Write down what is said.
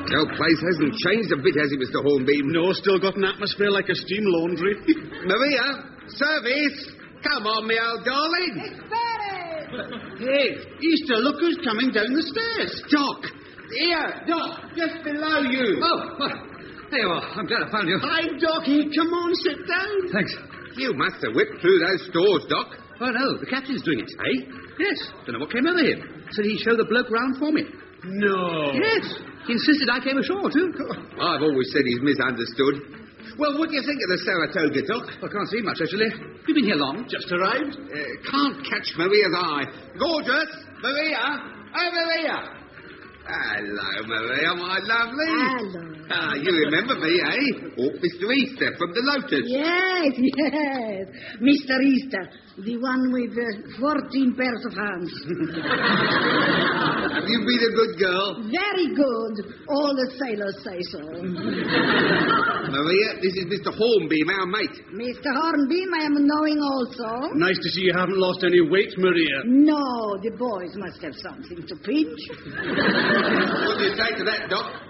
The old place hasn't changed a bit, has it, Mr. Hornbeam? No, still got an atmosphere like a steam laundry. Maria, service! Come on, me old darling. Hey, Easter, look who's coming down the stairs. Doc! Here, Doc, just below you. Oh, well, there you are. I'm glad I found you. Hi, Doc. Here, come on, sit down. Thanks. You must have whipped through those stores, Doc. Oh, no, the captain's doing it. Eh? Yes. Don't know what came over him. Said he'd show the bloke round for me. No. Yes. He insisted I came ashore, too. I've always said he's misunderstood. Well, what do you think of the Saratoga, Doc? I can't see much, actually. You been here long? Just arrived. Can't catch Maria's eye. Gorgeous! Maria! Oh, Maria! Hello, Maria, my lovely. Hello. You remember me, eh? Oh, Mr. Easter from the Lotus. Yes. Mr. Easter, the one with 14 pairs of hands. Have you been a good girl? Very good. All the sailors say so. Maria, this is Mr. Hornbeam, our mate. Mr. Hornbeam, I am knowing also. Nice to see you haven't lost any weight, Maria. No, the boys must have something to pinch. What do you say to that, Doc?